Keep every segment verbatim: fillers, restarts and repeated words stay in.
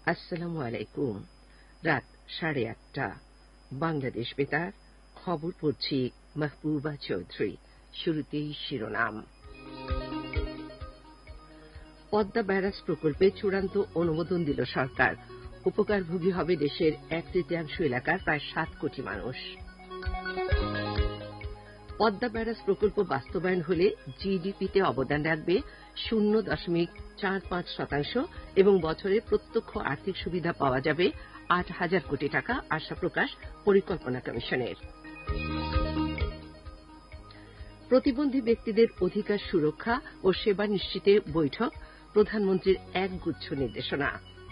আসসালামু আলাইকুম। রাত সাড়ে আটটা বাংলাদেশ বেতার খবর পড়ছি মাহবুবা চৌধুরী। শুরুতেই শিরোনাম। পদ্মা ব্যারাজ প্রকল্পে চূড়ান্ত অনুমোদন দিল সরকার। উপকারভোগী হবে দেশের এক তৃতীয়াংশ এলাকার প্রায় সাত কোটি মানুষ। পদ্মা ব্যারাজ প্রকল্প বাস্তবায়ন হলে জিডিপিতে অবদান রাখবে শূন্য দশমিক চার পাঁচ শতাংশ এবং বছরে প্রত্যক্ষ আর্থিক সুবিধা পাওয়া যাবে আট হাজার কোটি টাকা, আশা প্রকাশ পরিকল্পনা কমিশনের। প্রতিবন্ধী ব্যক্তিদের অধিকার সুরক্ষা ও সেবা নিশ্চিতে বৈঠক, প্রধানমন্ত্রীর একগুচ্ছ নির্দেশনা।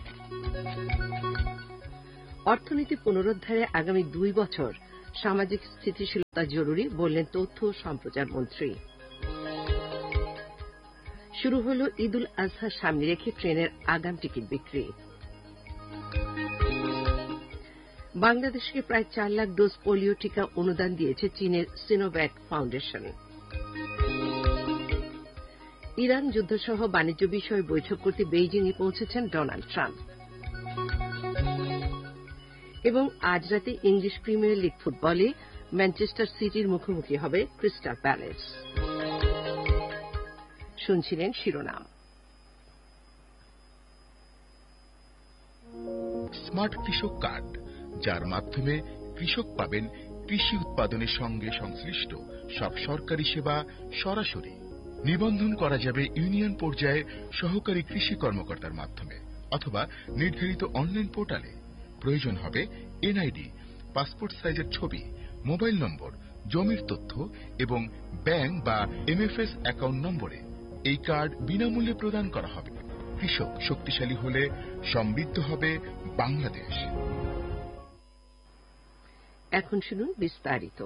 অর্থনীতি পুনরুদ্ধারে আগামী দুই বছর সামাজিক স্থিতিশীলতা জরুরি, বললেন তথ্য ও সম্প্রচার মন্ত্রী। শুরু হল ঈদ উল আজহা সামনে রেখে ট্রেনের আগাম টিকিট বিক্রি। বাংলাদেশকে প্রায় চার লাখ ডোজ পোলিও টিকা অনুদান দিয়েছে চীনের সিনোভ্যাক ফাউন্ডেশন। ইরান যুদ্ধসহ বাণিজ্য বিষয়ে বৈঠক করতে বেইজিংয়ে পৌঁছেছেন ডোনাল্ড ট্রাম্প। এবং আজ রাতে ইংলিশ প্রিমিয়ার লিগ ফুটবলে ম্যানচেস্টার সিটির মুখোমুখি হবে ক্রিস্টাল প্যালেস। শুনছিলেন শিরোনাম। স্মার্ট কৃষক কার্ড, যার মাধ্যমে কৃষক পাবেন কৃষি উৎপাদনের সঙ্গে সংশ্লিষ্ট সব সরকারি সেবা সরাসরি। নিবন্ধন করা যাবে ইউনিয়ন পর্যায়ে সহকারী কৃষি কর্মকর্তার মাধ্যমে অথবা নির্ধারিত অনলাইন পোর্টালে। প্রয়োজন হবে এনআইডি, পাসপোর্ট সাইজের ছবি, মোবাইল নম্বর, জমির তথ্য এবং ব্যাংক বা এমএফএস অ্যাকাউন্ট নম্বরে। এই কার্ড বিনামূল্যে প্রদান করা হবে। কৃষক শক্তিশালী হলে সমৃদ্ধ হবে বাংলাদেশ। এখন শুনুন বিস্তারিত।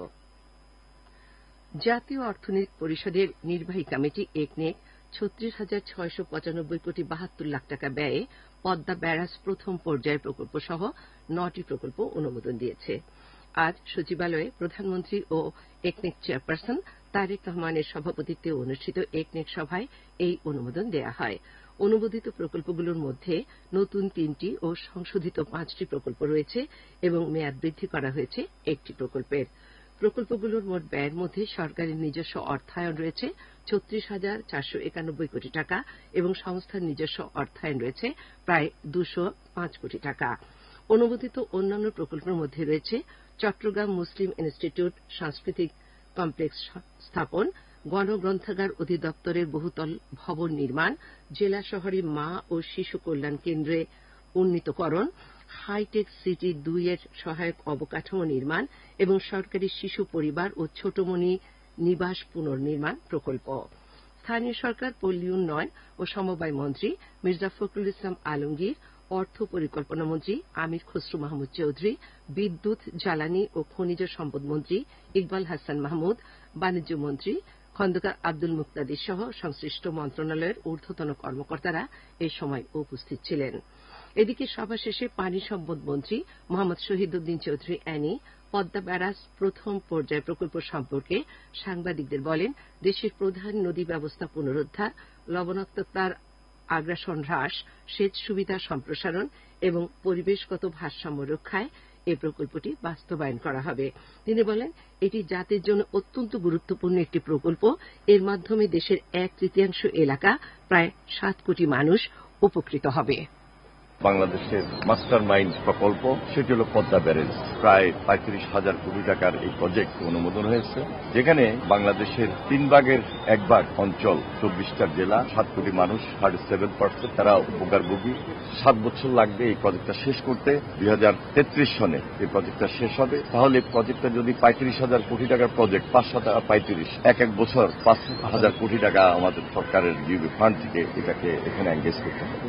জাতীয় অর্থনৈতিক পরিষদের নির্বাহী কমিটি একনেক ছত্রিশ হাজার ছয়শ পঁচানব্বই কোটি বাহাত্তর লাখ টাকা ব্যয়ে পদ্মা ব্যারাজ প্রথম পর্যায়ের প্রকল্প সহ নটি প্রকল্প অনুমোদন দিয়েছে। আজ সচিবালয়ে প্রধানমন্ত্রী ও একনেক চেয়ারপারসন তারেক রহমানের সভাপতিত্বে অনুষ্ঠিত একনেক সভায় এই অনুমোদন দেওয়া হয়। অনুমোদিত প্রকল্পগুলোর মধ্যে নতুন তিনটি ও সংশোধিত পাঁচটি প্রকল্প রয়েছে এবং মেয়াদ বৃদ্ধি করা হয়েছে একটি প্রকল্পের। প্রকল্পগুলোর মোট ব্যয়ের মধ্যে সরকারের নিজস্ব অর্থায়ন রয়েছে ছত্রিশ হাজার চারশো একানব্বই কোটি টাকা এবং সংস্থার নিজস্ব অর্থায়ন রয়েছে প্রায় দুশো পাঁচ কোটি টাকা। অনুমোদিত অন্যান্য প্রকল্পের মধ্যে রয়েছে চট্টগ্রাম মুসলিম ইনস্টিটিউট সাংস্কৃতিক কমপ্লেক্স স্থাপন, গণগ্রন্থাগার অধিদপ্তরের বহুতল ভবন নির্মাণ, জেলা শহরে মা ও শিশু কল্যাণ কেন্দ্রে উন্নীতকরণ, হাইটেক সিটি দুই এর সহায়ক অবকাঠামো নির্মাণ এবং সরকারি শিশু পরিবার ও ছোটমণি নিবাস পুনর্নির্মাণ প্রকল্প। স্থানীয় সরকার, পল্লী উন্নয়ন ও সমবায় মন্ত্রী মির্জা ফখরুল ইসলাম আলমগীর, অর্থ পরিকল্পনা মন্ত্রী আমির খসরু মাহমুদ চৌধুরী, বিদ্যুৎ, জ্বালানি ও খনিজ সম্পদ মন্ত্রী ইকবাল হাসান মাহমুদ, বাণিজ্য মন্ত্রী খন্দকার আব্দুল মুক্তাদির সহ সংশ্লিষ্ট মন্ত্রণালয়ের ঊর্ধ্বতন কর্মকর্তারা এ সময় উপস্থিত ছিলেন। এদিকে সভা শেষে পানি সম্পদ মন্ত্রী মোহাম্মদ শহীদউদ্দিন চৌধুরী অ্যানি পদ্মা ব্যারাজ প্রথম পর্যায় প্রকল্প সম্পর্কে সাংবাদিকদের বলেন, দেশের প্রধান নদী ব্যবস্থা পুনরুদ্ধার, লবণাক্ততার আগ্রাসন হ্রাস, সেচ সুবিধা সম্প্রসারণ এবং পরিবেশগত ভারসাম্য রক্ষায় এই প্রকল্পটি বাস্তবায়ন করা হবে। তিনি বলেন, এটি জাতির জন্য অত্যন্ত গুরুত্বপূর্ণ একটি প্রকল্প। এর মাধ্যমে দেশের এক তৃতীয়াংশ এলাকা প্রায় সাত কোটি মানুষ উপকৃত হবে। বাংলাদেশের মাস্টার মাইন্ড প্রকল্প, সেটি হল পদ্মা ব্যারেজ। প্রায় পঁয়ত্রিশ হাজার কোটি টাকার এই প্রজেক্ট অনুমোদন হয়েছে, যেখানে বাংলাদেশের তিন ভাগের এক ভাগ অঞ্চল, চব্বিশটা জেলা, সাত কোটি মানুষ, থার্টি সেভেন পার্সেন্ট তারা উপকারভোগী। সাত বছর লাগবে এই প্রজেক্টটা শেষ করতে। দুই হাজার তেত্রিশ সনে এই প্রজেক্টটা শেষ হবে। তাহলে প্রজেক্টটা যদি পঁয়ত্রিশ হাজার কোটি টাকার প্রজেক্ট, পাঁচশো টাকা পঁয়ত্রিশ, এক এক বছর পাঁচ হাজার কোটি টাকা আমাদের সরকারের জিবি ফান্ড থেকে এটাকে এখানে এঙ্গেজ করতে হবে।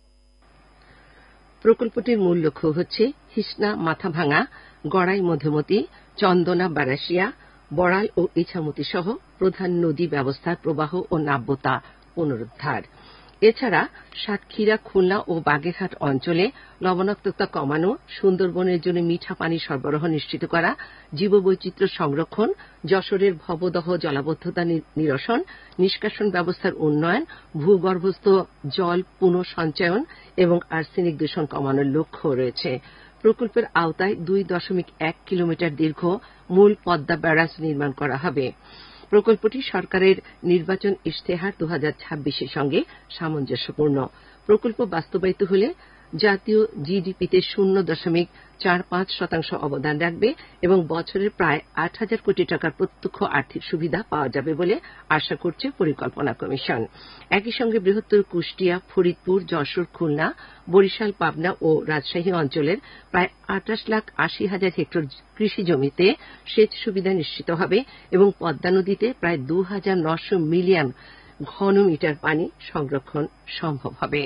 প্রকল্পটির মূল লক্ষ্য হচ্ছে হিসনা মাথাভাঙা, গড়াই মধুমতি, চন্দনা বারাসিয়া, বড়াল ও ইছামতি সহ প্রধান নদী ব্যবস্থার প্রবাহ ও নাব্যতা পুনরুদ্ধার। এছাড়া সাতক্ষীরা, খুলনা ও বাগেরহাট অঞ্চলে লবণাক্ততা কমানো, সুন্দরবনের জন্য মিঠা পানি সরবরাহ নিশ্চিত করা, জীববৈচিত্র্য সংরক্ষণ, যশোরের ভবদহ জলাবদ্ধতা নিরসন, নিষ্কাশন ব্যবস্থার উন্নয়ন, ভূগর্ভস্থ জল পুনঃসঞ্চয়ন এবং আর্সেনিক দূষণ কমানোর লক্ষ্য রয়েছে। প্রকল্পের আওতায় দুই দশমিক এক কিলোমিটার দীর্ঘ মূল পদ্মা ব্যারাজ নির্মাণ করা হবে। প্রকল্পটি সরকারের নির্বাচন ইশতেহার দু হাজার ছাব্বিশের সঙ্গে সামঞ্জস্যপূর্ণ। প্রকল্প বাস্তবায়িত হলে জাতীয় জিডিপিতে শূন্য দশমিক চার পাঁচ শতাংশ অবদান রাখবে এবং বছরে প্রায় আট হাজার কোটি টাকার প্রত্যক্ষ আর্থিক সুবিধা পাওয়া যাবে বলে আশা করছে পরিকল্পনা কমিশন। একই সঙ্গে বৃহত্তর কুষ্টিয়া, ফরিদপুর, যশোর, খুলনা, বরিশাল, পাবনা ও রাজশাহী অঞ্চলের প্রায় আটাশ লাখ আশি হাজার হেক্টর কৃষি জমিতে সেচ সুবিধা নিশ্চিত হবে এবং পদ্মা নদীতে প্রায় দু হাজার নশো মিলিয়ন ঘনমিটার পানি সংরক্ষণ সম্ভব হবে।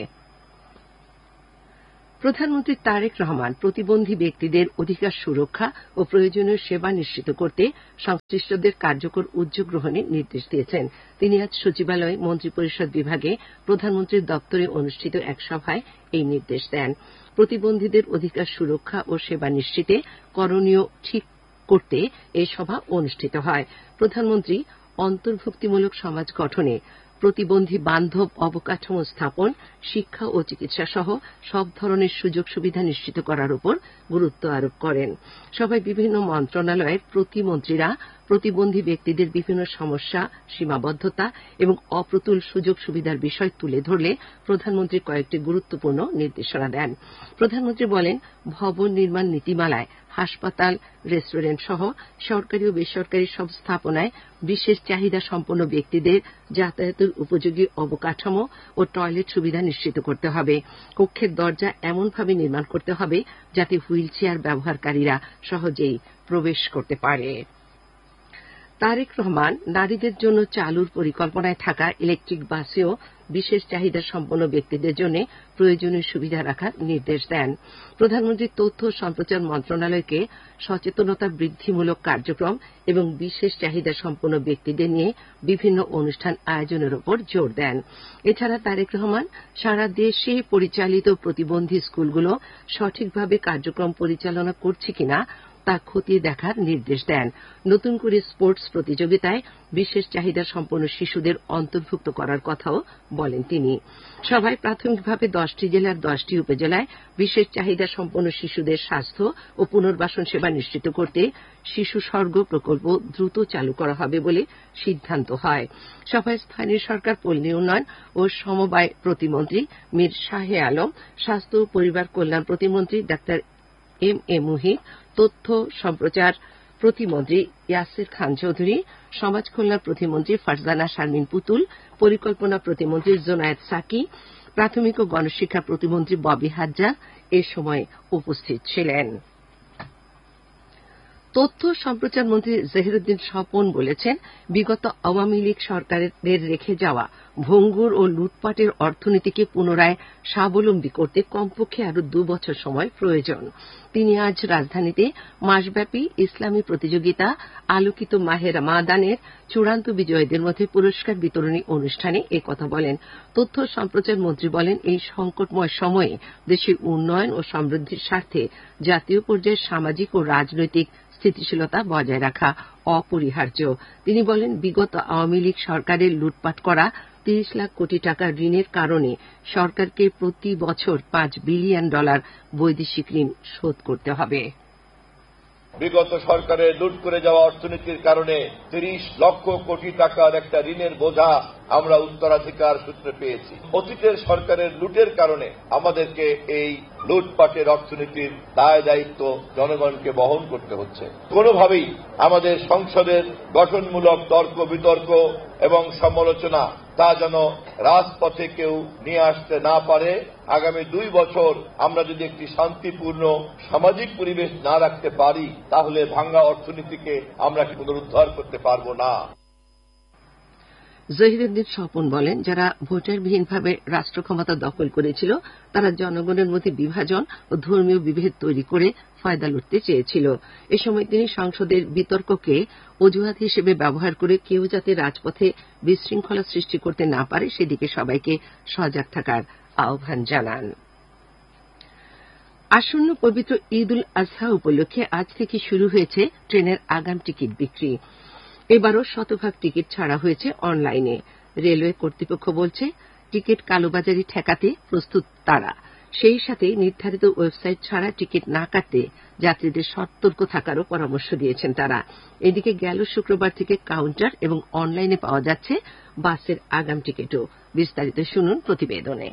প্রধানমন্ত্রী তারেক রহমান প্রতিবন্ধী ব্যক্তিদের অধিকার সুরক্ষা ও প্রয়োজনীয় সেবা নিশ্চিত করতে সংশ্লিষ্টদের কার্যকর উদ্যোগ গ্রহণের নির্দেশ দিয়েছেন। তিনি আজ সচিবালয়ে মন্ত্রিপরিষদ বিভাগে প্রধানমন্ত্রীর দপ্তরে অনুষ্ঠিত এক সভায় এই নির্দেশ দেন। প্রতিবন্ধীদের অধিকার সুরক্ষা ও সেবা নিশ্চিতে করণীয় ঠিক করতে এই সভা অনুষ্ঠিত হয়। প্রধানমন্ত্রী অন্তর্ভুক্তিমূলক সমাজ গঠনে প্রতিবন্ধী বান্ধব অবকাঠামো স্থাপন, শিক্ষা ও চিকিৎসা সহ সব ধরনের সুযোগ সুবিধা নিশ্চিত করার উপর গুরুত্ব আরোপ করেন। সভায় বিভিন্ন মন্ত্রণালয়ের প্রতিমন্ত্রীরা প্রতিবন্ধী ব্যক্তিদের বিভিন্ন সমস্যা, সীমাবদ্ধতা এবং অপ্রতুল সুযোগ সুবিধার বিষয় তুলে ধরলে প্রধানমন্ত্রী কয়েকটি গুরুত্বপূর্ণ নির্দেশনা দেন। প্রধানমন্ত্রী বলেন, ভবন নির্মাণ নীতিমালায় হাসপাতাল, রেস্টুরেন্ট সহ সরকারি ও বেসরকারি সব স্থাপনায় বিশেষ চাহিদা সম্পন্ন ব্যক্তিদের যাতায়াতের উপযোগী অবকাঠামো ও টয়লেট সুবিধা নিশ্চিত করতে হবে। কক্ষের দরজা এমনভাবে নির্মাণ করতে হবে যাতে হুইল চেয়ার ব্যবহারকারীরা সহজেই প্রবেশ করতে পারে। তারেক রহমান নারীদের জন্য চালুর পরিকল্পনায় থাকা ইলেকট্রিক বাসেও বিশেষ চাহিদা সম্পন্ন ব্যক্তিদের জন্য প্রয়োজনীয় সুবিধা রাখার নির্দেশ দেন। প্রধানমন্ত্রী তথ্য ও সম্প্রচার মন্ত্রণালয়কে সচেতনতা বৃদ্ধিমূলক কার্যক্রম এবং বিশেষ চাহিদা সম্পন্ন ব্যক্তিদের নিয়ে বিভিন্ন অনুষ্ঠান আয়োজনের উপর জোর দেন। এছাড়া তারেক রহমান সারা দেশে পরিচালিত প্রতিবন্ধী স্কুলগুলো সঠিকভাবে কার্যক্রম পরিচালনা করছে কিনা তা খতিয়ে দেখার নির্দেশ দেন। নতুন করে স্পোর্টস প্রতিযোগিতায় বিশেষ চাহিদা সম্পন্ন শিশুদের অন্তর্ভুক্ত করার কথাও বলেন তিনি। সভায় প্রাথমিকভাবে দশটি জেলার দশটি উপজেলায় বিশেষ চাহিদা সম্পন্ন শিশুদের স্বাস্থ্য ও পুনর্বাসন সেবা নিশ্চিত করতে শিশু স্বর্গ প্রকল্প দ্রুত চালু করা হবে বলে সিদ্ধান্ত হয়। সভায় স্থানীয় সরকার, পল্লী উন্নয়ন ও সমবায় প্রতিমন্ত্রী মীর শাহে আলম, স্বাস্থ্য ও পরিবার কল্যাণ প্রতিমন্ত্রী ডাক্তার এম এ মুহিত, তথ্য সম্প্রচার প্রতিমন্ত্রী ইয়াসির খান চৌধুরী, সমাজ কল্যাণ প্রতিমন্ত্রী ফারজানা শারমিন পুতুল, পরিকল্পনা প্রতিমন্ত্রী জোনায়েদ সাকি, প্রাথমিক ও গণশিক্ষা প্রতিমন্ত্রী ববি হাজ্জা এ সময় উপস্থিত ছিলেন। তথ্য সম্প্রচার মন্ত্রী জহিরুদ্দিন স্বপন বলেছেন, বিগত আওয়ামী লীগ সরকারের রেখে যাওয়া ভঙ্গুর ও লুটপাটের অর্থনীতিকে পুনরায় স্বাবলম্বী করতে কমপক্ষে আরো দু বছর সময় প্রয়োজন। তিনি আজ রাজধানীতে মাসব্যাপী ইসলামী প্রতিযোগিতা আলোকিত মাহে রমাদানের চূড়ান্ত বিজয়ীদের মধ্যে পুরস্কার বিতরণী অনুষ্ঠানে একথা বলেন। তথ্য সম্প্রচার মন্ত্রী বলেন, এই সংকটময় সময়ে দেশের উন্নয়ন ও সমৃদ্ধির স্বার্থে জাতীয় পর্যায়ে সামাজিক ও রাজনৈতিক স্থিতিশীলতা বজায় রাখা অপরিহার্য। তিনি বলেন, বিগত আওয়ামী লীগ সরকারের লুটপাট করা তিরিশ লাখ কোটি টাকা ঋণের কারণে সরকারকে প্রতি বছর পাঁচ বিলিয়ন ডলার বৈদেশিক ঋণ শোধ করতে হবে। বিগত সরকারের লুট করে যাওয়া অর্থনীতির কারণে তিরিশ লক্ষ কোটি টাকার একটা ঋণের বোঝা আমরা উত্তরাধিকার সূত্রে পেয়েছি। অতীতের সরকারের লুটের কারণে আমাদেরকে এই লুটপাটের অর্থনীতির দায় দায়িত্ব জনগণকে বহন করতে হচ্ছে। কোনোভাবেই আমাদের সংসদের গঠনমূলক তর্ক বিতর্ক এবং সমালোচনা তা যেন রাজপথে কেউ নিয়ে আসতে না পারে। আগামী দুই বছর আমরা যদি একটি শান্তিপূর্ণ সামাজিক পরিবেশ না রাখতে পারি, তাহলে ভাঙ্গা অর্থনীতিকে আমরা পুনরুদ্ধার করতে পারব না। জহিরুদ্দিন স্বপন বলেন, যারা ভোটারবিহীনভাবে রাষ্ট্র ক্ষমতা দখল করেছিল তারা জনগণের মধ্যে বিভাজন ও ধর্মীয় বিভেদ তৈরি করে ফায়দা লুটতে চেয়েছিল। এ সময় তিনি সংসদের বিতর্ককে অজুহাত হিসেবে ব্যবহার করে কেউ যাতে রাজপথে বিশৃঙ্খলা সৃষ্টি করতে না পারে সেদিকে সবাইকে সজাগ থাকার আহ্বান জানান। আসন্ন পবিত্র ঈদ উল আজহা উপলক্ষে আজ থেকে শুরু হয়েছে ট্রেনের আগাম টিকিট বিক্রি। এবারও শতভাগ টিকিট ছাড়া হয়েছে অনলাইনে। রেলওয়ে কর্তৃপক্ষ বলছে টিকিট কালোবাজারি ঠেকাতে প্রস্তুত তারা। সেই সাথে নির্ধারিত ওয়েবসাইট ছাড়া টিকিট না কাটতে যাত্রীদের সতর্ক থাকারও পরামর্শ দিয়েছেন তারা। এদিকে গেল শুক্রবার থেকে কাউন্টার এবং অনলাইনে পাওয়া যাচ্ছে বাসের আগাম টিকিটও। বিস্তারিত শুনুন প্রতিবেদনে।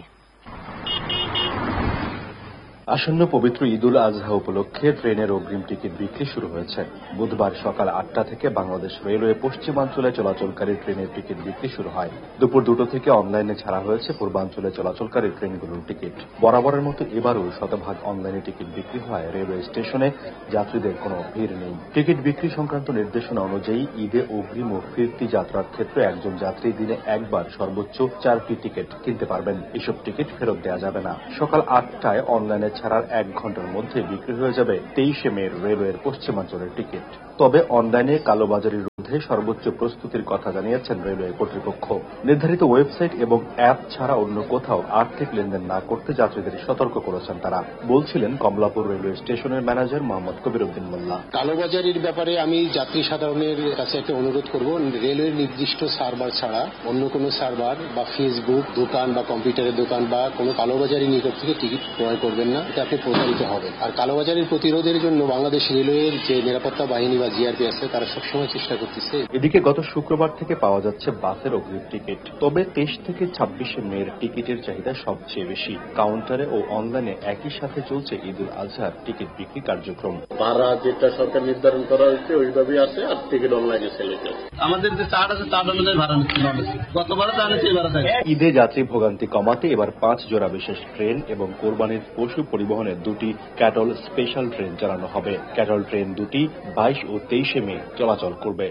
আসন্ন পবিত্র ঈদ উল আজহা উপলক্ষে ট্রেনের অগ্রিম টিকিট বিক্রি শুরু হয়েছে। বুধবার সকাল আটটা থেকে বাংলাদেশ রেলওয়ে পশ্চিমাঞ্চলে চলাচলকারী ট্রেনের টিকিট বিক্রি শুরু হয়। দুপুর দুটো থেকে অনলাইনে ছাড়া হয়েছে পূর্বাঞ্চলে চলাচলকারী ট্রেনগুলোর টিকিট। বরাবরের মতো এবারও শতভাগ অনলাইনে টিকিট বিক্রি হয়। রেলওয়ে স্টেশনে যাত্রীদের কোনো ভিড় নেই। টিকিট বিক্রি সংক্রান্ত নির্দেশনা অনুযায়ী ঈদে অগ্রিম ও ফিরতি যাত্রার ক্ষেত্রে একজন যাত্রী দিনে একবার সর্বোচ্চ চারটি টিকিট কিনতে পারবেন। এসব টিকিট ফেরত দেওয়া যাবে না। সকাল আটটায় অনলাইনে ছাড়ার এক ঘন্টার মধ্যে বিক্রি হয়ে যাবে তেইশে মে রেলওয়ের পশ্চিমাঞ্চলের টিকিট। তবে অনলাইনে কালোবাজারি রোধে সর্বোচ্চ প্রস্তুতির কথা জানিয়েছেন রেলওয়ে কর্তৃপক্ষ। নির্ধারিত ওয়েবসাইট এবং অ্যাপ ছাড়া অন্য কোথাও আর্থিক লেনদেন না করতে যাত্রীদের সতর্ক করেছেন তারা, বলছিলেন কমলাপুর রেলওয়ে স্টেশনের ম্যানেজার মোহাম্মদ কবির উদ্দিন মোল্লা। কালোবাজারির ব্যাপারে আমি যাত্রী সাধারণের কাছে একটা অনুরোধ করব, রেলওয়ের নির্দিষ্ট সার্ভার ছাড়া অন্য কোনো সার্ভার বা ফেসবুক দোকান বা কম্পিউটারের দোকান বা কোনো কালোবাজারি নিকট থেকে টিকিট ক্রয় করবেন না, এটা আপনি প্রতারিত হবেন। আর কালোবাজারির প্রতিরোধের জন্য বাংলাদেশ রেলওয়ের যে নিরাপত্তা বাহিনী বা জিআরপি আছে তারা সবসময় চেষ্টা করতেছে। এদিকে গত শুক্রবার থেকে পাওয়া যাচ্ছে বাসের অগ্রিম টিকিট। তবে তেইশ থেকে ছাব্বিশে মের টিকিটের চাহিদা সবচেয়ে বেশি। কাউন্টারে ও অনলাইনে একই সাথে চলছে ঈদ উল আজহার টিকিট বিক্রি কার্যক্রম। ভাড়া যেটা সরকার নির্ধারণ করা হয়েছে ওইভাবেই আছে, আর টিকিট অনলাইনে সেল হচ্ছে। আমাদের যে চার্ট আছে তার অনুযায়ী ভাড়া নিচ্ছে। গতবারও তো আনেছে, এবারও তাই। ঈদে যাত্রী ভোগান্তি কমাতে এবার পাঁচ জোড়া বিশেষ ট্রেন এবং কোরবানির পশু পরিবহনের দুটি ক্যাটল স্পেশাল ট্রেন চালানো হবে। ক্যাটল ট্রেন দুটি বাইশ ও তেইশে মে চলাচল করবে।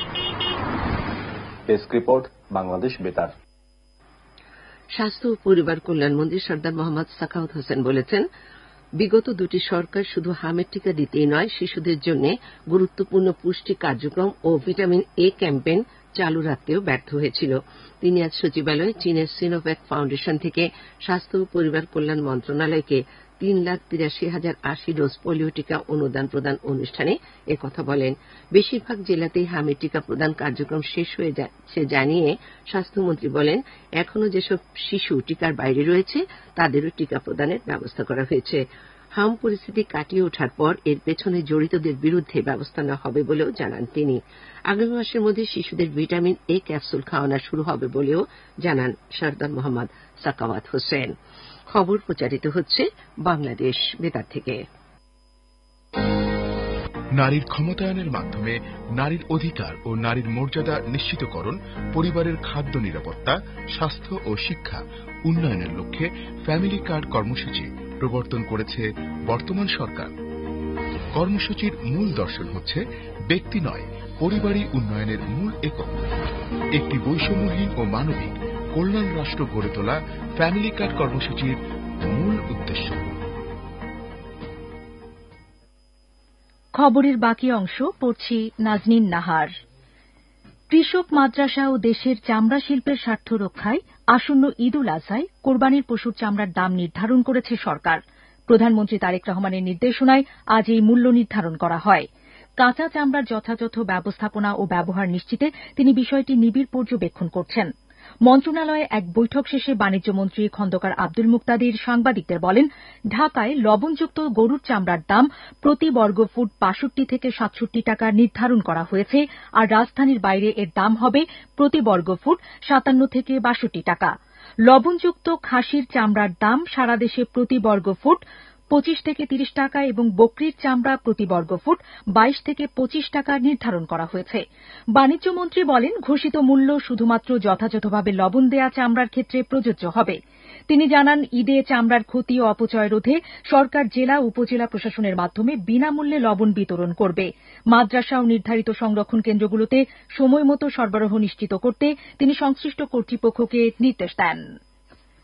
ডেস্ক রিপোর্ট, বাংলাদেশ বেতার। স্বাস্থ্য ও পরিবার কল্যাণ মন্ত্রী সর্দার মোহাম্মদ সাখাওয়াত হোসেন বলেছেন, বিগত দুটি সরকার শুধু হামের টিকা দিতেই নয়, শিশুদের জন্য গুরুত্বপূর্ণ পুষ্টি কার্যক্রম ও ভিটামিন এ ক্যাম্পেইন চালু রাখতেও ব্যর্থ হয়েছিল। তিনি আজ সচিবালয়ে চীনের সিনোভ্যাক ফাউন্ডেশন থেকে স্বাস্থ্য ও পরিবার কল্যাণ মন্ত্রণালয়কে তিন লাখ তিরাশি হাজার আশি ডোজ পোলিও টিকা অনুদান প্রদান অনুষ্ঠানে একথা বলেন। বেশিরভাগ জেলাতেই হামের টিকা প্রদান কার্যক্রম শেষ হয়ে যাচ্ছে জানিয়ে স্বাস্থ্যমন্ত্রী বলেন, এখনও যেসব শিশু টিকার বাইরে রয়েছে তাদেরও টিকা প্রদানের ব্যবস্থা করা হয়েছে। হাম পরিস্থিতি কাটিয়ে ওঠার পর এর পেছনে জড়িতদের বিরুদ্ধে ব্যবস্থা নেওয়া হবে বলেও জানান তিনি। আগামী মাসের মধ্যে শিশুদের ভিটামিন এ ক্যাপসুল খাওয়ানো শুরু হবে বলেও জানান সর্দার মোহাম্মদ সাখাওয়াত হোসেন। খবর প্রচারিত হচ্ছে বাংলাদেশ বেতার থেকে। নারীর ক্ষমতায়নের মাধ্যমে নারীর অধিকার ও নারীর মর্যাদা নিশ্চিতকরণ, পরিবারের খাদ্য নিরাপত্তা, স্বাস্থ্য ও শিক্ষা উন্নয়নের লক্ষ্যে ফ্যামিলি কার্ড কর্মসূচি প্রবর্তন করেছে বর্তমান সরকার। কর্মসূচির মূল দর্শন হচ্ছে ব্যক্তি নয়, পরিবারই উন্নয়নের মূল একক। একটি বৈষম্যহীন ও মানবিক কল্যাণ রাষ্ট্র গড়ে তোলা ফ্যামিলি কার্ড কর্মসূচির মূল উদ্দেশ্য। খবরের বাকি অংশ পড়ছি নাজনীন নাহার। কৃষক, মাদ্রাসা ও দেশের চামড়া শিল্পের স্বার্থ রক্ষায় আসন্ন ঈদ উল আজহায় কোরবানির পশুর চামড়ার দাম নির্ধারণ করেছে সরকার। প্রধানমন্ত্রী তারেক রহমানের নির্দেশনায় আজ এই মূল্য নির্ধারণ করা হয়। কাঁচা চামড়ার যথাযথ ব্যবস্থাপনা ও ব্যবহার নিশ্চিতে তিনি বিষয়টি নিবিড় পর্যবেক্ষণ করছেন। মন্ত্রণালয়ে এক বৈঠক শেষে বাণিজ্যমন্ত্রী খন্দকার আব্দুল মুক্তাদির সাংবাদিকদের বলেন, ঢাকায় লবণযুক্ত গরুর চামড়ার দাম প্রতি বর্গফুট বাষট্টি থেকে সাতষট্টি টাকা নির্ধারণ করা হয়েছে, আর রাজধানীর বাইরে এর দাম হবে প্রতি বর্গফুট সাতান্ন থেকে বাষট্টি টাকা। লবণযুক্ত খাসির চামড়ার দাম সারা দেশে প্রতি বর্গফুট পঁচিশ থেকে তিরিশ টাকা এবং বকরির চামড়া প্রতি বর্গফুট বাইশ থেকে পঁচিশ টাকা নির্ধারণ করা হয়েছে। বাণিজ্যমন্ত্রী বলেন, ঘোষিত মূল্য শুধুমাত্র যথাযথভাবে লবণ দেয়া চামড়ার ক্ষেত্রে প্রযোজ্য হবে। তিনি জানান, ঈদে চামড়ার ক্ষতি ও অপচয় রোধে সরকার জেলা উপজেলা প্রশাসনের মাধ্যমে বিনামূল্যে লবণ বিতরণ করবে। মাদ্রাসা ও নির্ধারিত সংরক্ষণ কেন্দ্রগুলোতে সময়মতো সরবরাহ নিশ্চিত করতে তিনি সংশ্লিষ্ট কর্তৃপক্ষকে নির্দেশ দেন।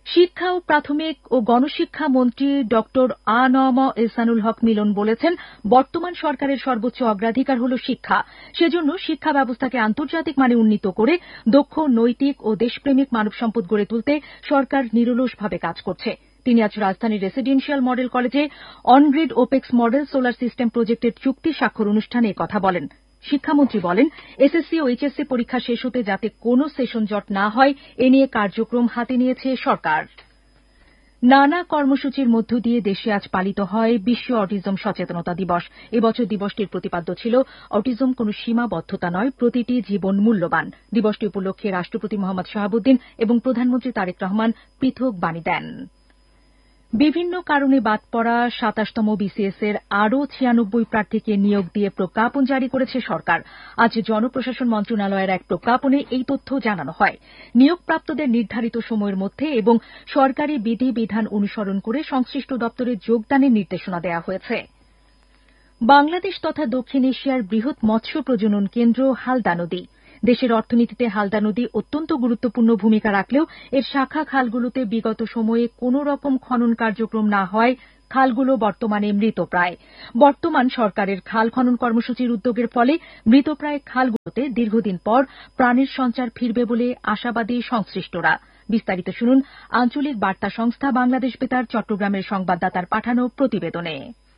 শিক্ষা ও প্রাথমিক ও গণশিক্ষা মন্ত্রী ড আ ন ম এহসানুল হক মিলন বলেছেন, বর্তমান সরকারের সর্বোচ্চ অগ্রাধিকার হল শিক্ষা। সেজন্য শিক্ষা ব্যবস্থাকে আন্তর্জাতিক মানে উন্নীত করে দক্ষ, নৈতিক ও দেশপ্রেমিক মানব সম্পদ গড়ে তুলতে সরকার নিরলসভাবে কাজ করছে। তিনি আজ রাজধানীর রেসিডেন্সিয়াল মডেল কলেজে on-grid opex model solar system প্রজেক্টের চুক্তি স্বাক্ষর অনুষ্ঠানে কথা বলেন। শিক্ষামন্ত্রী বলেন, এসএসসি ও এইচএসসি পরীক্ষা শেষ হতে যাতে কোনো সেশন জট না হয় এ নিয়ে কার্যক্রম হাতে নিয়েছে সরকার। নানা কর্মসূচির মধ্য দিয়ে দেশে আজ পালিত হয় বিশ্ব অটিজম সচেতনতা দিবস। এবছর দিবসটির প্রতিপাদ্য ছিল অটিজম কোনো সীমাবদ্ধতা নয়, প্রতিটি জীবন মূল্যবান। দিবসটি উপলক্ষে রাষ্ট্রপতি মোহাম্মদ শাহাবুদ্দিন এবং প্রধানমন্ত্রী তারেক রহমান পৃথক বাণী দেন। বিভিন্ন কারণে বাদ পড়া সাতাশতম বিসিএস এর আরও ছিয়ানব্বই প্রার্থীকে নিয়োগ দিয়ে প্রজ্ঞাপন জারি করেছে সরকার। আজ জনপ্রশাসন মন্ত্রণালয়ের এক প্রজ্ঞাপনে এই তথ্য জানানো হয়। নিয়োগপ্রাপ্তদের নির্ধারিত সময়ের মধ্যে এবং সরকারি বিধিবিধান অনুসরণ করে সংশ্লিষ্ট দপ্তরে যোগদানের নির্দেশনা দেওয়া হয়েছে। বাংলাদেশ তথা দক্ষিণ এশিয়ার বৃহৎ মৎস্য প্রজনন কেন্দ্র হালদা নদী। দেশের অর্থনীতিতে হালদা নদী অত্যন্ত গুরুত্বপূর্ণ ভূমিকা রাখলেও এর শাখা খালগুলোতে বিগত সময়ে কোনো রকম খনন কার্যক্রম না হওয়ায় খালগুলো বর্তমানে মৃতপ্রায়। বর্তমান সরকারের খাল খনন কর্মসূচির উদ্যোগের ফলে মৃতপ্রায় খালগুলোতে দীর্ঘদিন পর প্রাণের সঞ্চার ফিরবে বলে আশাবাদী সংশ্লিষ্টরা। বিস্তারিত শুনুন আঞ্চলিক বার্তা সংস্থা বাংলাদেশ বেতার চট্টগ্রামের সংবাদদাতার পাঠানো প্রতিবেদনে।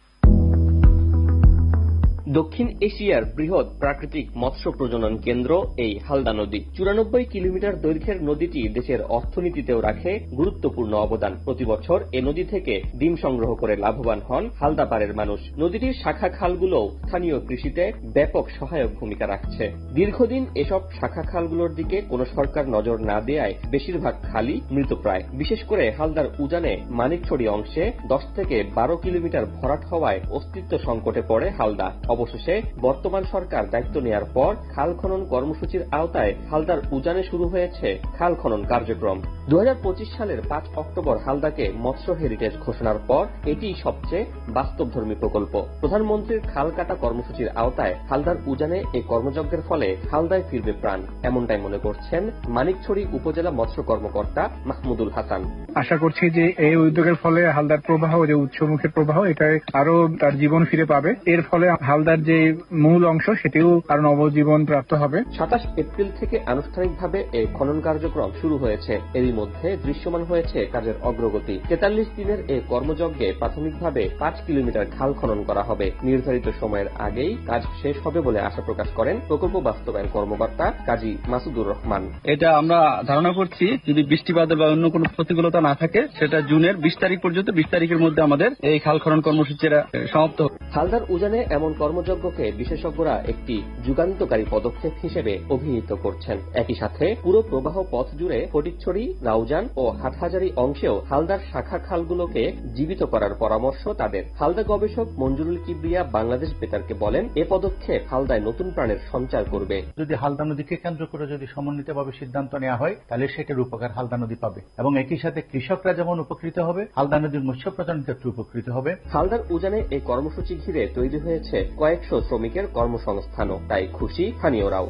দক্ষিণ এশিয়ার বৃহৎ প্রাকৃতিক মৎস্য প্রজনন কেন্দ্র এই হালদা নদী। চুরানব্বই কিলোমিটার দৈর্ঘ্যের নদীটি দেশের অর্থনীতিতেও রাখে গুরুত্বপূর্ণ অবদান। প্রতি বছর এ নদী থেকে ডিম সংগ্রহ করে লাভবান হন হালদাপাড়ের মানুষ। নদীটির শাখা খালগুলোও স্থানীয় কৃষিতে ব্যাপক সহায়ক ভূমিকা রাখছে। দীর্ঘদিন এসব শাখা খালগুলোর দিকে কোনো সরকার নজর না দেয়ায় বেশিরভাগ খালই মৃতপ্রায়। বিশেষ করে হালদার উজানে মানিকছড়ি অংশে দশ থেকে বারো কিলোমিটার ভরাট হওয়ায় অস্তিত্ব সংকটে পড়ে হালদা। অবশেষে বর্তমান সরকার দায়িত্ব নেয়ার পর খাল খনন কর্মসূচির আওতায় হালদার উজানে শুরু হয়েছে খাল খনন কার্যক্রম। দু হাজার পঁচিশ সালের পাঁচ অক্টোবর হালদাকে মৎস্য হেরিটেজ ঘোষণার পর এটি সবচেয়ে বাস্তবধর্মী প্রকল্প। প্রধানমন্ত্রীর খাল কাটা কর্মসূচির আওতায় হালদার উজানে এই কর্মযজ্ঞের ফলে হালদায় ফিরবে প্রাণ, এমনটাই মনে করছেন মানিকছড়ি উপজেলা মৎস্য কর্মকর্তা মাহমুদুল হাসান। আশা করছি যে এই উদ্যোগের ফলে হালদার প্রবাহ, যে উৎসমুখের প্রবাহ, এটা আরো তার জীবন ফিরে পাবে। এর ফলে হালদার যে মূল অংশ সেটিও আরো নবজীবন প্রাপ্ত হবে। সাতাশ এপ্রিল থেকে আনুষ্ঠানিকভাবে এই খনন কার্যক্রম শুরু হয়েছে। এরই মধ্যে দৃশ্যমান হয়েছে কাজের অগ্রগতি। তেতাল্লিশ দিনের এই কর্মযজ্ঞে প্রাথমিকভাবে পাঁচ কিলোমিটার খাল খনন করা হবে। নির্ধারিত সময়ের আগেই কাজ শেষ হবে বলে আশা প্রকাশ করেন প্রকল্প বাস্তবায়ন কর্মকর্তা কাজী মাসুদুর রহমান। এটা আমরা ধারণা করছি যদি বৃষ্টিপাত বা অন্য কোনো প্রতিকূলতা না থাকে সেটা জুনের বিশ তারিখ পর্যন্ত বিশ তারিখের মধ্যে আমাদের এই খাল খনন কর্মসূচিটা সমাপ্ত হবে। হালদার উজানে এমন কর্মযজ্ঞকে বিশেষজ্ঞরা একটি যুগান্তকারী পদক্ষেপ হিসেবে অভিহিত করছেন। একই সাথে পুরো প্রবাহ পথ জুড়ে ফটিকছড়ি, রাউজান ও হাটহাজারী অংশেও হালদার শাখা খালগুলোকে জীবিত করার পরামর্শ তাদের। হালদা গবেষক মঞ্জুরুল কিবরিয়া বাংলাদেশ বেতারকে বলেন, এ পদক্ষেপ হালদায় নতুন প্রাণের সঞ্চার করবে। যদি হালদা নদীকে কেন্দ্র করে যদি সমন্বিতভাবে সিদ্ধান্ত নেওয়া হয় তাহলে সেটার উপকার হালদা নদী পাবে এবং একই সাথে কৃষকরা যেমন উপকৃত হবে, হালদা নদীর মৎস্য প্রজনন ক্ষেত্রে উপকৃত হবে। হালদার উজানে এই কর্মসূচি ঘিরে তৈরি হয়েছে কয়েকশো শ্রমিকের কর্মসংস্থানও, তাই খুশি স্থানীয়রাও।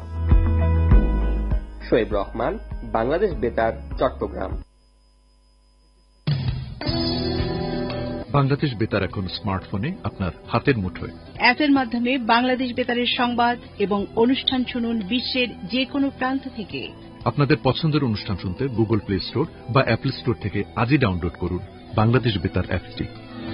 শোয়েব রহমান, বাংলাদেশ বেতার, চট্টগ্রাম। বাংলাদেশ বেতার এখন স্মার্টফোনে আপনার হাতের মুঠোয়। অ্যাপের মাধ্যমে বাংলাদেশ বেতারের সংবাদ এবং অনুষ্ঠান শুনুন বিশ্বের যে কোনো প্রান্ত থেকে। আপনাদের পছন্দের অনুষ্ঠান শুনতে গুগল প্লে স্টোর বা অ্যাপল স্টোর থেকে আজই ডাউনলোড করুন বাংলাদেশ বেতার অ্যাপটি।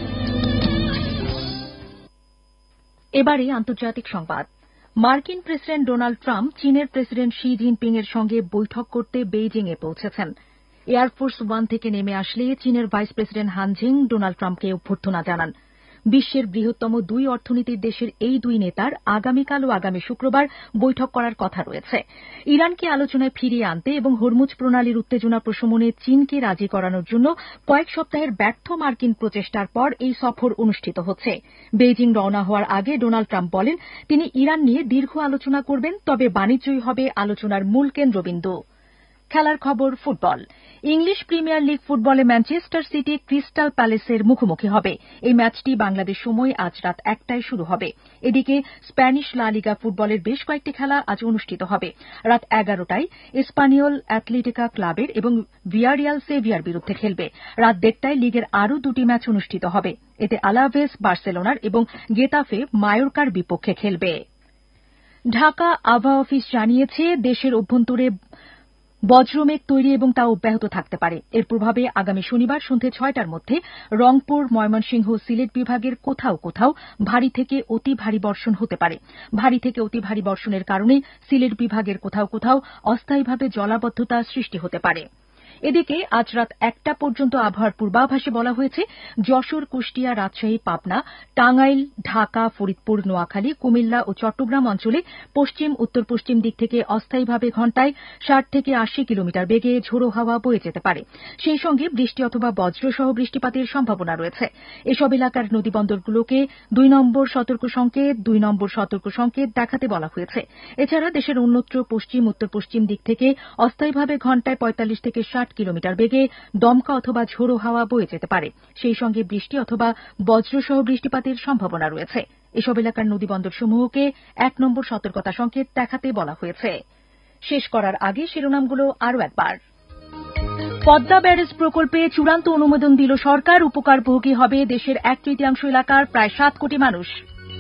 এবারে আন্তর্জাতিক সংবাদ। মার্কিন প্রেসিডেন্ট ডোনাল্ড ট্রাম্প চীনের প্রেসিডেন্ট শি জিনপিং এর সঙ্গে বৈঠক করতে বেইজিং এ পৌঁছেছেন। এয়ারফোর্স ওয়ান থেকে নেমে আসলে চীনের ভাইস প্রেসিডেন্ট হান জিং ডোনাল্ড ট্রাম্পকে অভ্যর্থনা জানান। বিশ্বের বৃহত্তম দুই অর্থনীতির দেশের এই দুই নেতার আগামীকাল ও আগামী শুক্রবার বৈঠক করার কথা রয়েছে। ইরানকে আলোচনায় ফিরিয়ে আনতে এবং হরমুজ প্রণালীর উত্তেজনা প্রশমনে চীনকে রাজি করানোর জন্য কয়েক সপ্তাহের ব্যর্থ মার্কিন প্রচেষ্টার পর এই সফর অনুষ্ঠিত হচ্ছে। বেইজিং রওনা হওয়ার আগে ডোনাল্ড ট্রাম্প বলেন তিনি ইরান নিয়ে দীর্ঘ আলোচনা করবেন, তবে বাণিজ্যই হবে আলোচনার মূল কেন্দ্রবিন্দু। খেলার খবর ফুটবল। ইংলিশ প্রিমিয়ার লিগ ফুটবলে ম্যানচেস্টার সিটি ক্রিস্টাল প্যালেসের মুখোমুখি হবে। এই ম্যাচটি বাংলাদেশ সময় আজ রাত একটায় শুরু হবে। এদিকে স্প্যানিশ লা লিগা ফুটবলের বেশ কয়েকটি খেলা আজ অনুষ্ঠিত হবে। রাত এগারোটায় এসপানিওল অ্যাথলেটিকা ক্লাবের এবং ভিয়ারিয়াল সেভিয়ার বিরুদ্ধে খেলবে। রাত দেড়টায় লিগের আরও দুটি ম্যাচ অনুষ্ঠিত হবে। এতে আলাভেস বার্সেলোনার এবং গেতাফে মায়োর্কার বিপক্ষে খেলবে। ঢাকা আবহাওয়া অফিস জানিয়েছে, দেশের অভ্যন্তরে বজ্রমেঘ তৈরি এবং তা অব্যাহত থাকতে পারে। এর প্রভাবে আগামী শনিবার সন্ধ্যে ছয়টার মধ্যে রংপুর, ময়মনসিংহ, সিলেট বিভাগের কোথাও কোথাও ভারী থেকে অতি ভারী বর্ষণ হতে পারে। ভারী থেকে অতি ভারী বর্ষণের কারণে সিলেট বিভাগের কোথাও কোথাও অস্থায়ীভাবে জলাবদ্ধতা সৃষ্টি হতে পারে। এদিকে আজ রাত একটা পর্যন্ত আবহাওয়ার পূর্বাভাসে বলা হয়েছে, যশোর, কুষ্টিয়া, রাজশাহী, পাবনা, টাঙ্গাইল, ঢাকা, ফরিদপুর, নোয়াখালী, কুমিল্লা ও চট্টগ্রাম অঞ্চলে পশ্চিম উত্তর পশ্চিম দিক থেকে অস্থায়ীভাবে ঘণ্টায় ষাট থেকে আশি কিলোমিটার বেগে ঝোড়ো হাওয়া বয়ে যেতে পারে। সেই সঙ্গে বৃষ্টি অথবা বজ্রসহ বৃষ্টিপাতের সম্ভাবনা রয়েছে। এসব এলাকার নদীবন্দরগুলোকে দুই নম্বর সতর্ক সংকেত দুই নম্বর সতর্ক সংকেত দেখাতে বলা হয়েছে। এছাড়া দেশের অন্যত্র পশ্চিম উত্তর পশ্চিম দিক থেকে অস্থায়ীভাবে ঘণ্টায় পঁয়তাল্লিশ থেকে ষাট কিলোমিটার বেগে দমকা অথবা ঝোড়ো হাওয়া বয়ে যেতে পারে। সেই সঙ্গে বৃষ্টি অথবা বজ্রসহ বৃষ্টিপাতের সম্ভাবনা রয়েছে। এসব এলাকার নদীবন্দরসমূহকে এক নম্বর সতর্কতা সংকেত দেখাতে বলা হয়েছে। শেষ করার আগে শিরোনামগুলো আরও একবার। পদ্মা ব্যারেজ প্রকল্পে চূড়ান্ত অনুমোদন দিল সরকার। উপকারভোগী হবে দেশের এক তৃতীয়াংশ এলাকার প্রায় সাত কোটি মানুষ।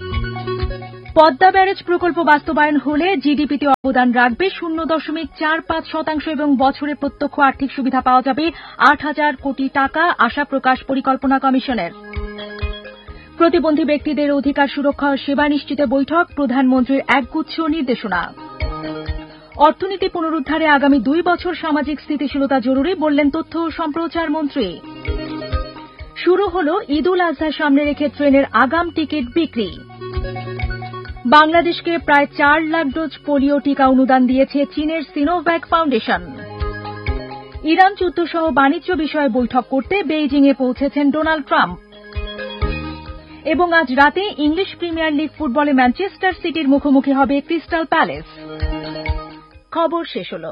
পদ্মা ব্যারেজ প্রকল্প বাস্তবায়ন হলে জিডিপিতে অবদান রাখবে শূন্য দশমিক চার পাঁচ শতাংশ এবং বছরে প্রত্যক্ষ আর্থিক সুবিধা পাওয়া যাবে আট হাজার কোটি টাকা, আশা প্রকাশ পরিকল্পনা কমিশনের। প্রতিবন্ধী ব্যক্তিদের অধিকার সুরক্ষা ও সেবা নিশ্চিতে বৈঠক, প্রধানমন্ত্রীর একগুচ্ছ নির্দেশনা। অর্থনীতি পুনরুদ্ধারে আগামী দুই বছর সামাজিক স্থিতিশীলতা জরুরি, বললেন তথ্য ও সম্প্রচার মন্ত্রী। শুরু হল ঈদ উল আজহা সামনে রেখে ট্রেনের আগাম টিকিট বিক্রি। বাংলাদেশকে প্রায় চার লাখ ডোজ পোলিও টিকা অনুদান দিয়েছে চীনের সিনোভ্যাক ফাউন্ডেশন। ইরান যুদ্ধসহ বাণিজ্য বিষয়ে বৈঠক করতে বেইজিংয়ে পৌঁছেছেন ডোনাল্ড ট্রাম্প। এবং আজ রাতে ইংলিশ প্রিমিয়ার লিগ ফুটবলে ম্যানচেস্টার সিটির মুখোমুখি হবে ক্রিস্টাল প্যালেস। খবর শেষ হল।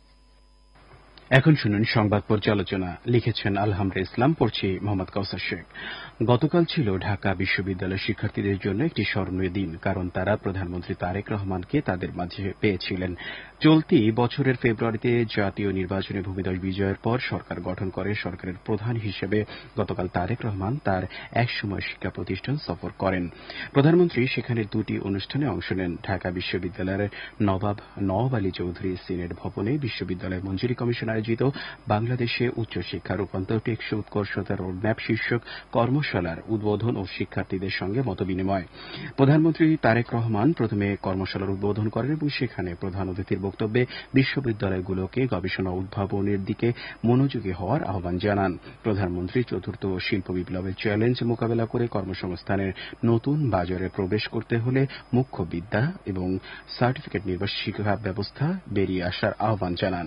এখন শুনুন সংবাদ পর্যালোচনা। লিখেছেন আলহামদা ইসলাম, পড়ছি মোহাম্মদ কাউসার শেখ। গতকাল ছিল ঢাকা বিশ্ববিদ্যালয়ের শিক্ষার্থীদের জন্য একটি স্মরণীয় দিন, কারণ তারা প্রধানমন্ত্রী তারেক রহমানকে তাদের মাঝে পেয়েছিলেন। চলতি বছরের ফেব্রুয়ারিতে জাতীয় নির্বাচনে ভূমিধস বিজয়ের পর সরকার গঠন করে সরকারের প্রধান হিসেবে গতকাল তারেক রহমান তার একসময় শিক্ষা প্রতিষ্ঠান সফর করেন। প্রধানমন্ত্রী সেখানে দুটি অনুষ্ঠানে অংশ নেন। ঢাকা বিশ্ববিদ্যালয়ের নবাব নওয়াব আলী চৌধুরী সিনেট ভবনে বিশ্ববিদ্যালয় মঞ্জুরি কমিশন আয়োজিত বাংলাদেশে উচ্চশিক্ষা রূপান্তর টেকসই উৎকর্ষতার রোডম্যাপ শীর্ষক কর্মশালার উদ্বোধন ও শিক্ষার্থীদের সঙ্গে মতবিনিময়। প্রধানমন্ত্রী তারেক রহমান প্রথমে কর্মশালার উদ্বোধন করেন এবং সেখানে প্রধান অতিথির বক্তব্যে বিশ্ববিদ্যালয়গুলোকে গবেষণা উদ্ভাবনের দিকে মনোযোগী হওয়ার আহ্বান জানান। প্রধানমন্ত্রী চতুর্থ শিল্প বিপ্লবের চ্যালেঞ্জ মোকাবেলা করে কর্মসংস্থানের নতুন বাজারে প্রবেশ করতে হলে মুখ্য বিদ্যা এবং সার্টিফিকেট নির্ভর শিক্ষা ব্যবস্থা বেরিয়ে আসার আহ্বান জানান।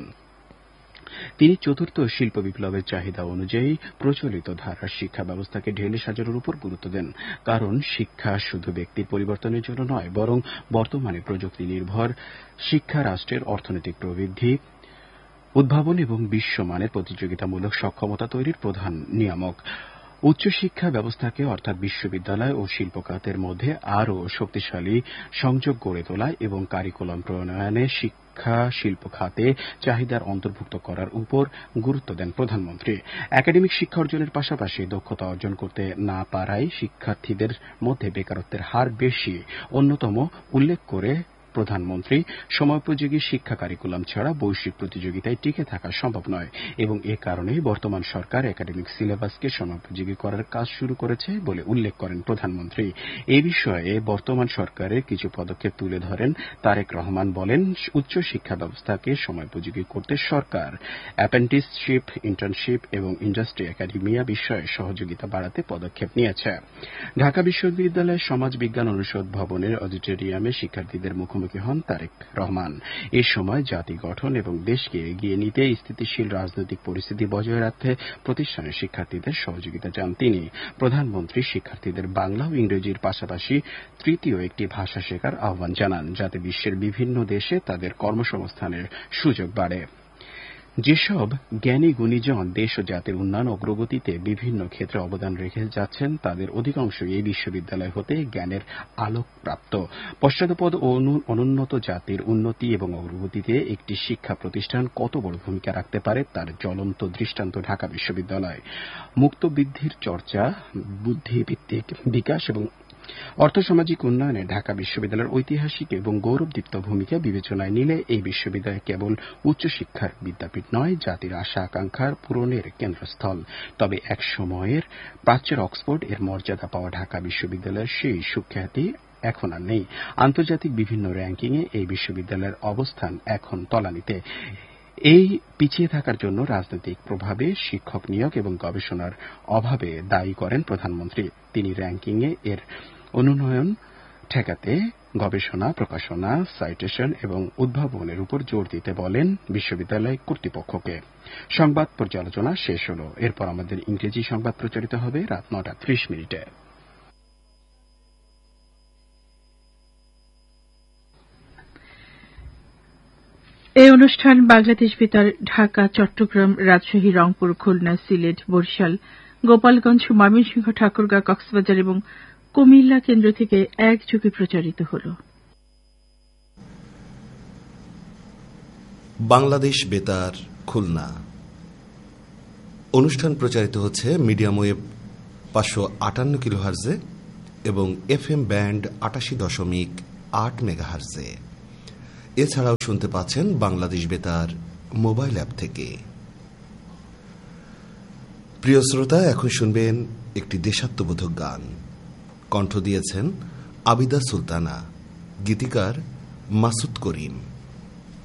তিনি চতুর্থ শিল্প বিপ্লবের চাহিদা অনুযায়ী প্রচলিত ধারার শিক্ষা ব্যবস্থাকে ঢেলে সাজানোর উপর গুরুত্ব দেন, কারণ শিক্ষা শুধু ব্যক্তির পরিবর্তনের জন্য নয়, বরং বর্তমানে প্রযুক্তি নির্ভর শিক্ষা রাষ্ট্রের অর্থনৈতিক প্রবৃদ্ধি, উদ্ভাবন এবং বিশ্বমানের প্রতিযোগিতামূলক সক্ষমতা তৈরির প্রধান নিয়ামক। উচ্চশিক্ষা ব্যবস্থাকে অর্থাৎ বিশ্ববিদ্যালয় ও শিল্প খাতের মধ্যে আরও শক্তিশালী সংযোগ গড়ে তোলা এবং কারিকুলাম প্রণয়নে শিক্ষা শিল্প খাতে চাহিদার অন্তর্ভুক্ত করার উপর গুরুত্ব দেন প্রধানমন্ত্রী। একাডেমিক শিক্ষা অর্জনের পাশাপাশি দক্ষতা অর্জন করতে না পারায় শিক্ষার্থীদের মধ্যে বেকারত্বের হার বেশি অন্যতম উল্লেখ করে প্রধানমন্ত্রী সময়োপযোগী শিক্ষা কারিকুলাম ছাড়া বৈশ্বিক প্রতিযোগিতায় টিকে থাকা সম্ভব নয় এবং এ কারণেই বর্তমান সরকার একাডেমিক সিলেবাসকে সময়োপযোগী করার কাজ শুরু করেছে বলে উল্লেখ করেন প্রধানমন্ত্রী। এ বিষয়ে বর্তমান সরকারের কিছু পদক্ষেপ তুলে ধরেন তারেক রহমান। বলেন, উচ্চশিক্ষা ব্যবস্থাকে সময়োপযোগী করতে সরকার অ্যাপ্রেন্টিসশিপ, ইন্টার্নশিপ এবং ইন্ডাস্ট্রি একাডেমিয়া বিষয়ে সহযোগিতা বাড়াতে পদক্ষেপ নিয়েছে। ঢাকা বিশ্ববিদ্যালয়ের সমাজ বিজ্ঞান অনুষদ ভবনের অডিটোরিয়ামে শিক্ষার্থীদের মুখোমুখি হন তারেক রহমান। এ সময় জাতি গঠন এবং দেশকে এগিয়ে নিতে স্থিতিশীল রাজনৈতিক পরিস্থিতি বজায় রাখতে প্রতিষ্ঠানের শিক্ষার্থীদের সহযোগিতা চান তিনি। প্রধানমন্ত্রী শিক্ষার্থীদের বাংলা ও ইংরেজির পাশাপাশি তৃতীয় একটি ভাষা শেখার আহ্বান জানান, যাতে বিশ্বের বিভিন্ন দেশে তাদের কর্মসংস্থানের সুযোগ বাড়ে। যেসব জ্ঞানী গুণীজন দেশ ও জাতির উন্নয়ন অগ্রগতিতে বিভিন্ন ক্ষেত্রে অবদান রেখে যাচ্ছেন তাদের অধিকাংশই এই বিশ্ববিদ্যালয় হতে জ্ঞানের আলোকপ্রাপ্ত। পশ্চাৎপদ ও অনুন্নত জাতির উন্নতি এবং অগ্রগতিতে একটি শিক্ষা প্রতিষ্ঠান কত বড় ভূমিকা রাখতে পারে তার জ্বলন্ত দৃষ্টান্ত ঢাকা বিশ্ববিদ্যালয়। মুক্ত বৃদ্ধির চর্চা, বুদ্ধিভিত্তিক বিকাশ এবং অর্থসামাজিক উন্নয়নে ঢাকা বিশ্ববিদ্যালয়ের ঐতিহাসিক এবং গৌরবদীপ্ত ভূমিকা বিবেচনায় নিলে এই বিশ্ববিদ্যালয় কেবল উচ্চশিক্ষার বিদ্যাপীঠ নয়, জাতির আশা আকাঙ্ক্ষার পূরণের কেন্দ্রস্থল। তবে এক সময়ের প্রাচ্যের অক্সফোর্ড এর মর্যাদা পাওয়া ঢাকা বিশ্ববিদ্যালয়ের সেই সুখ্যাতি এখন আর নেই। আন্তর্জাতিক বিভিন্ন র্যাঙ্কিংয়ে এই বিশ্ববিদ্যালয়ের অবস্থান এখন তলানিতে। এই পিছিয়ে থাকার জন্য রাজনৈতিক প্রভাবে, শিক্ষক নিয়োগ এবং গবেষণার অভাবে দায়ী করেন প্রধানমন্ত্রী। তিনি র্যাঙ্কিংয়ে এর অনুন্নয়ন ঠেকাতে গবেষণা, প্রকাশনা, সাইটেশন এবং উদ্ভাবনের উপর জোর দিতে বলেন বিশ্ববিদ্যালয় কর্তৃপক্ষকে। সংবাদ পর্যালোচনা শেষ হল। এরপর আমাদের ইংরেজি সংবাদ প্রচারিত হবে রাত নটা ত্রিশ মিনিটে। এই অনুষ্ঠান বাংলাদেশ বেতার ঢাকা, চট্টগ্রাম, রাজশাহী, রংপুর, খুলনা, সিলেট, বরিশাল, গোপালগঞ্জ, ময়মনসিংহ, ঠাকুরগাঁও, কক্সবাজার এবং কুমিল্লা কেন্দ্র থেকে একযোগে প্রচারিত হল। বাংলাদেশ বেতার খুলনা অনুষ্ঠান প্রচারিত হচ্ছে মিডিয়াম ওয়েভ পাঁচশো আটান্ন কিলোহার্জে এবং এফ এম ব্যান্ড আটাশি দশমিক আট মেগাহার্জে। এছাড়াও শুনতে পাচ্ছেন বাংলাদেশ বেতার মোবাইল অ্যাপ থেকে। প্রিয় শ্রোতা, এখন শুনবেন একটি দেশাত্মবোধক গান। কণ্ঠ দিয়েছেন আবিদা সুলতানা, গীতিকার মাসুদ করিম।